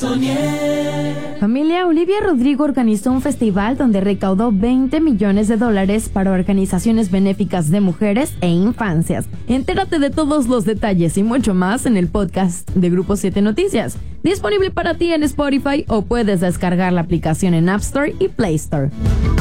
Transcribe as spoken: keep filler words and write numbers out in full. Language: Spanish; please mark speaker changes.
Speaker 1: Familia, Olivia Rodrigo organizó un festival donde recaudó veinte millones de dólares para organizaciones benéficas de mujeres e infancias. Entérate de todos los detalles y mucho más en el podcast de Grupo siete Noticias, disponible para ti en Spotify o puedes descargar la aplicación en App Store y Play Store.